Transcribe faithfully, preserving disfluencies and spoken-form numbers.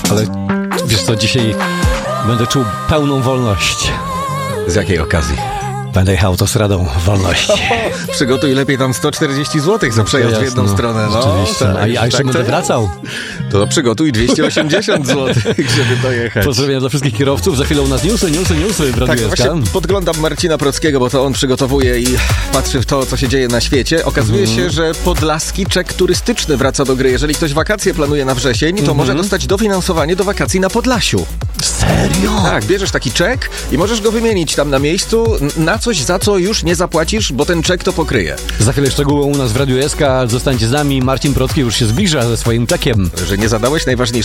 Ale wiesz co, dzisiaj będę czuł pełną wolność. Z jakiej okazji? Będę jechał autostradą wolności. Przygotuj lepiej tam sto czterdzieści złotych za przejazd Jasne, w jedną stronę. No, oczywiście. tak, a, a jeszcze tak, będę tak. wracał. To przygotuj dwieście osiemdziesiąt złotych, żeby dojechać. Pozdrowienia dla wszystkich kierowców. Za chwilę u nas newsy, newsy, newsy. Tak, właśnie podglądam Marcina Prockiego, bo to on przygotowuje i patrzy w to, co się dzieje na świecie. Okazuje Mhm. się, że podlaski czek turystyczny wraca do gry. Jeżeli ktoś wakacje planuje na wrzesień, to Mhm. może dostać dofinansowanie do wakacji na Podlasiu. Serio? Tak, bierzesz taki czek i możesz go wymienić tam na miejscu na coś, za co już nie zapłacisz, bo ten czek to pokryje. Za chwilę szczegóły u nas w Radiu S K. Zostańcie z nami. Marcin Procki już się zbliża ze swoim czekiem. Że nie zadałeś najważniejszego